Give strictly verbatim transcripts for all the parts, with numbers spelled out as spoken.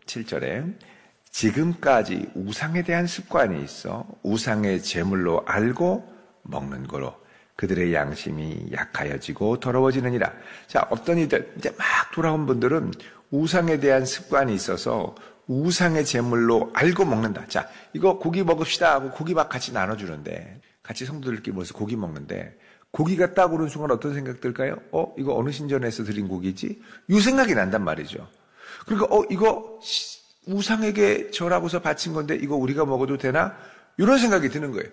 칠 절에 지금까지 우상에 대한 습관이 있어 우상의 제물로 알고 먹는 거로 그들의 양심이 약하여지고 더러워지느니라. 자, 어떤 이들 이제 막 돌아온 분들은 우상에 대한 습관이 있어서 우상의 제물로 알고 먹는다. 자, 이거 고기 먹읍시다 하고 고기 밥 같이 나눠주는데 같이 성도들끼리 모여서 고기 먹는데 고기가 딱 오는 순간 어떤 생각 들까요? 어, 이거 어느 신전에서 드린 고기지? 이 생각이 난단 말이죠. 그러니까 어, 이거 우상에게 절하고서 바친 건데 이거 우리가 먹어도 되나? 이런 생각이 드는 거예요.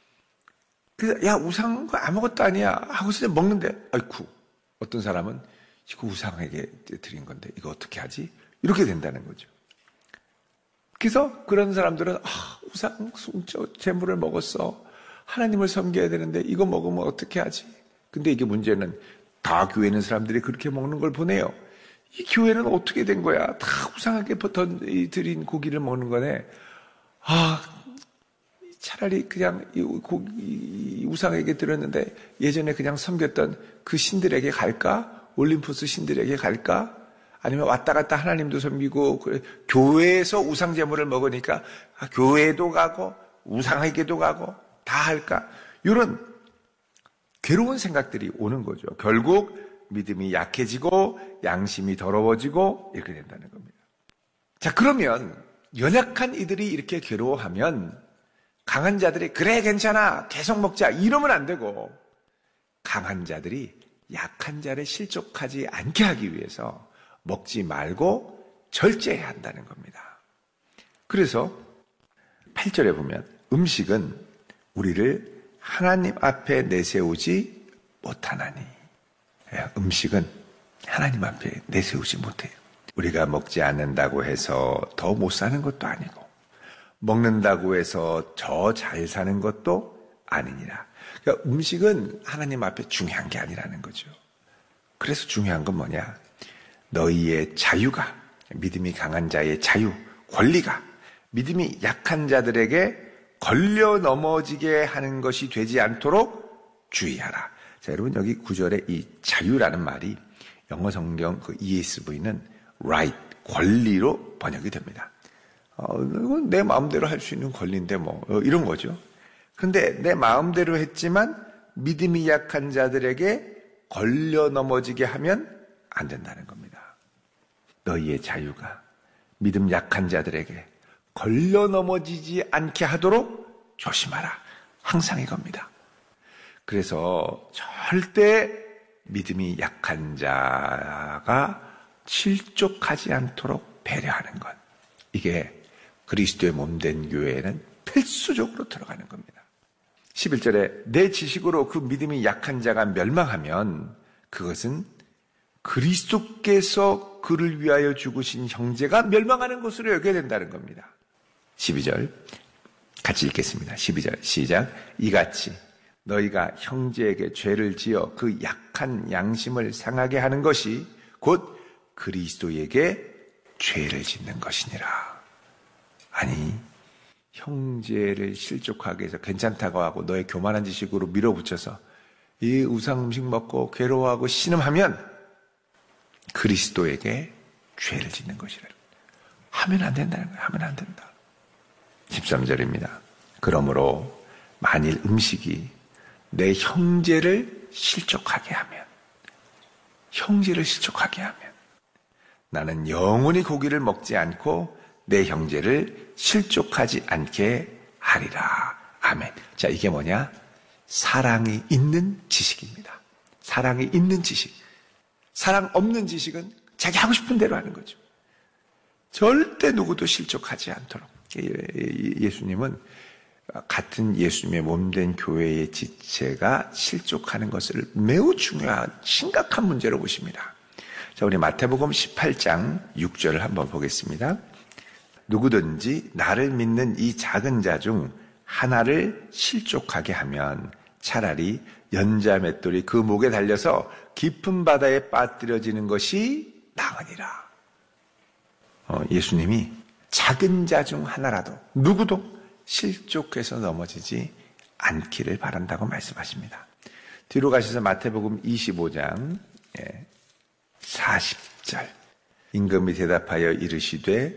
그래서 야, 우상 거 아무것도 아니야 하고서 먹는데 아이쿠, 어떤 사람은 이거 우상에게 드린 건데 이거 어떻게 하지? 이렇게 된다는 거죠. 그래서 그런 사람들은 아, 우상 숭조 제물을 먹었어. 하나님을 섬겨야 되는데 이거 먹으면 어떻게 하지? 근데 이게 문제는 다 교회 있는 사람들이 그렇게 먹는 걸 보네요. 이 교회는 어떻게 된 거야? 다 우상하게 드린 고기를 먹는 거네. 아, 차라리 그냥 이, 고기, 이 우상에게 드렸는데 예전에 그냥 섬겼던 그 신들에게 갈까? 올림푸스 신들에게 갈까? 아니면 왔다 갔다 하나님도 섬기고 그래, 교회에서 우상 제물을 먹으니까 아, 교회도 가고 우상에게도 가고 다 할까? 이런 괴로운 생각들이 오는 거죠. 결국 믿음이 약해지고 양심이 더러워지고 이렇게 된다는 겁니다. 자, 그러면 연약한 이들이 이렇게 괴로워하면 강한 자들이 그래 괜찮아 계속 먹자 이러면 안 되고 강한 자들이 약한 자를 실족하지 않게 하기 위해서 먹지 말고 절제해야 한다는 겁니다. 그래서 팔 절에 보면 음식은 우리를 하나님 앞에 내세우지 못하나니, 음식은 하나님 앞에 내세우지 못해요. 우리가 먹지 않는다고 해서 더 못 사는 것도 아니고 먹는다고 해서 더 잘 사는 것도 아니니라. 그러니까 음식은 하나님 앞에 중요한 게 아니라는 거죠. 그래서 중요한 건 뭐냐? 너희의 자유가, 믿음이 강한 자의 자유, 권리가 믿음이 약한 자들에게 걸려 넘어지게 하는 것이 되지 않도록 주의하라. 자, 여러분 여기 구 절에 이 자유라는 말이 영어 성경 그 이에스브이는 right, 권리로 번역이 됩니다. 어, 이건 내 마음대로 할 수 있는 권리인데 뭐 어, 이런 거죠. 그런데 내 마음대로 했지만 믿음이 약한 자들에게 걸려 넘어지게 하면 안 된다는 겁니다. 너희의 자유가 믿음 약한 자들에게 걸려 넘어지지 않게 하도록 조심하라. 항상 이겁니다. 그래서 절대 믿음이 약한 자가 실족하지 않도록 배려하는 것. 이게 그리스도의 몸된 교회에는 필수적으로 들어가는 겁니다. 십일 절에 내 지식으로 그 믿음이 약한 자가 멸망하면 그것은 그리스도께서 그를 위하여 죽으신 형제가 멸망하는 것으로 여겨야 된다는 겁니다. 십이 절 같이 읽겠습니다. 십이 절 시작. 이같이 너희가 형제에게 죄를 지어 그 약한 양심을 상하게 하는 것이 곧 그리스도에게 죄를 짓는 것이니라. 아니, 형제를 실족하게 해서 괜찮다고 하고 너의 교만한 지식으로 밀어붙여서 이 우상 음식 먹고 괴로워하고 신음하면 그리스도에게 죄를 짓는 것이라. 하면 안 된다는 거예요. 하면 안 된다. 십삼 절입니다. 그러므로 만일 음식이 내 형제를 실족하게 하면, 형제를 실족하게 하면 나는 영원히 고기를 먹지 않고 내 형제를 실족하지 않게 하리라. 아멘. 자, 이게 뭐냐? 사랑이 있는 지식입니다. 사랑이 있는 지식. 사랑 없는 지식은 자기 하고 싶은 대로 하는 거죠. 절대 누구도 실족하지 않도록. 예수님은 같은 예수님의 몸된 교회의 지체가 실족하는 것을 매우 중요한 심각한 문제로 보십니다. 자, 우리 마태복음 십팔 장 육 절을 한번 보겠습니다. 누구든지 나를 믿는 이 작은 자 중 하나를 실족하게 하면 차라리 연자 맷돌이 그 목에 달려서 깊은 바다에 빠뜨려지는 것이 나으니라. 어, 예수님이 작은 자 중 하나라도 누구도 실족해서 넘어지지 않기를 바란다고 말씀하십니다. 뒤로 가셔서 마태복음 이십오 장 사십 절 임금이 대답하여 이르시되